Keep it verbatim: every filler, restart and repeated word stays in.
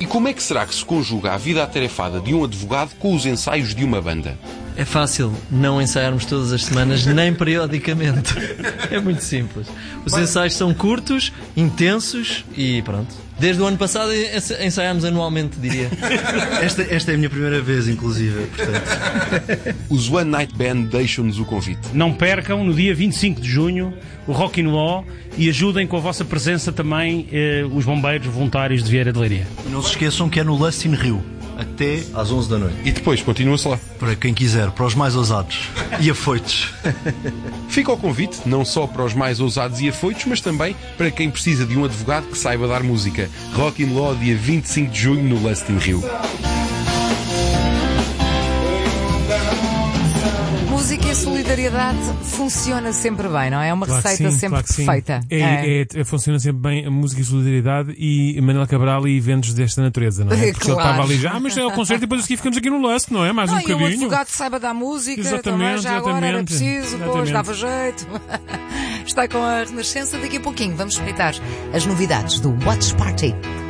como é que será que se conjuga a vida atarefada de um advogado com os ensaios de uma banda? É fácil não ensaiarmos todas as semanas, nem periodicamente. É muito simples. Os ensaios são curtos, intensos e pronto. Desde o ano passado ensaiámos anualmente, diria. Esta, esta é a minha primeira vez, inclusive, portanto. Os One Night Band deixam-nos o convite. Não percam, no dia vinte e cinco de junho, o Rock in Law, e ajudem com a vossa presença também eh, os bombeiros voluntários de Vieira de Leiria. E não se esqueçam que é no Lust in Rio, até às onze da noite. E depois continua-se lá. Para quem quiser, para os mais ousados e afoitos. Fica o convite, não só para os mais ousados e afoitos, mas também para quem precisa de um advogado que saiba dar música. Rock in Law, dia vinte e cinco de junho, no Lust in Rio. Música e solidariedade funciona sempre bem, não é? É uma Claro que receita sim, sempre claro que sim. perfeita. É, é, é, funciona sempre bem a música e solidariedade e Manela Cabral e eventos desta natureza, não é? Porque Claro. ele estava ali já, ah, mas é o concerto e depois aqui ficamos aqui no Lust, não é? Mais Não, um e um bocadinho. advogado que saiba dar música, Exatamente, também já agora era exatamente. preciso, pois Exatamente. dava jeito. Está com a Renascença, daqui a pouquinho vamos espreitar as novidades do Watch Party.